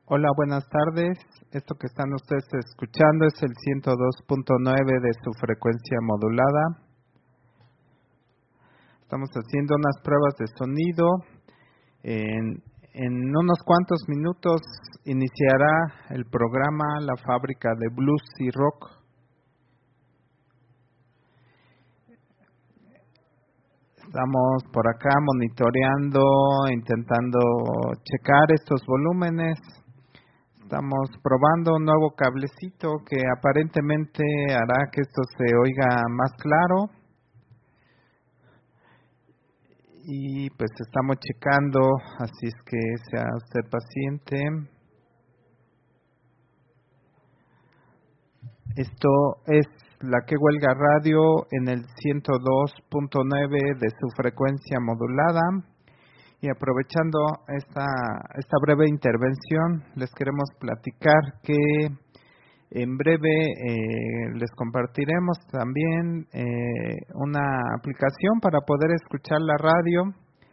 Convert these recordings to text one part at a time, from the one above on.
Hola, buenas tardes. Esto que están ustedes escuchando es el 102.9 de su frecuencia modulada. Estamos haciendo unas pruebas de sonido. En unos cuantos minutos iniciará el programa La Fábrica de Blues y Rock. Estamos por acá monitoreando, intentando checar estos volúmenes. Estamos probando un nuevo cablecito que aparentemente hará que esto se oiga más claro. Y pues estamos checando, así es que sea usted paciente. Esto es La Que Huelga Radio en el 102.9 de su frecuencia modulada. Y aprovechando esta breve intervención, les queremos platicar que en breve les compartiremos también una aplicación para poder escuchar la radio,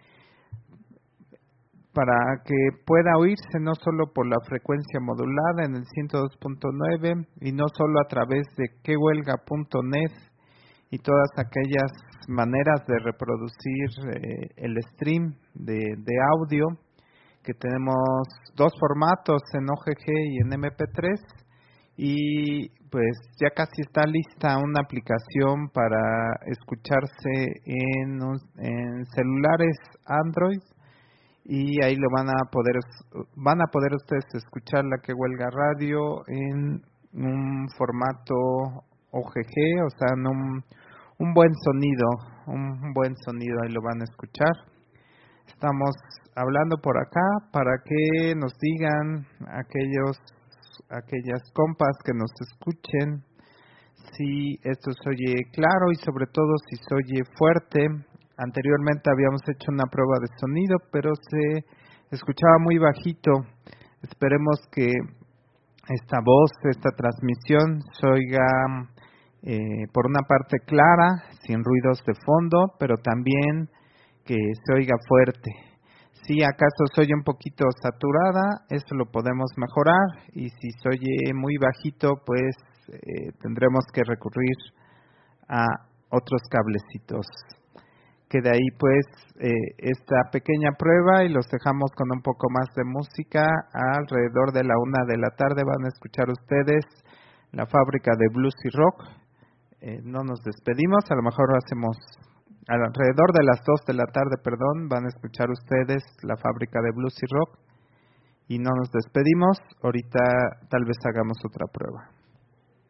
para que pueda oírse no solo por la frecuencia modulada en el 102.9 y no solo a través de quehuelga.net y todas aquellas maneras de reproducir el stream de audio, que tenemos dos formatos, en OGG y en MP3, y pues ya casi está lista una aplicación para escucharse en celulares Android, y ahí lo van a poder ustedes escuchar La Que Huelga Radio en un formato OGG, o sea, en un buen sonido, ahí lo van a escuchar. Estamos hablando por acá para que nos digan aquellas compas que nos escuchen si esto se oye claro y sobre todo si se oye fuerte. Anteriormente habíamos hecho una prueba de sonido, pero se escuchaba muy bajito. Esperemos que esta voz, esta transmisión se oiga por una parte clara, sin ruidos de fondo, pero también que se oiga fuerte. Si acaso se oye un poquito saturada, eso lo podemos mejorar, y si se oye muy bajito, pues tendremos que recurrir a otros cablecitos. Queda ahí pues esta pequeña prueba y los dejamos con un poco más de música. Alrededor de la 1 de la tarde van a escuchar ustedes La Fábrica de Blues y Rock. No nos despedimos, a lo mejor hacemos alrededor de las 2 de la tarde, van a escuchar ustedes La Fábrica de Blues y Rock. Y no nos despedimos, ahorita tal vez hagamos otra prueba.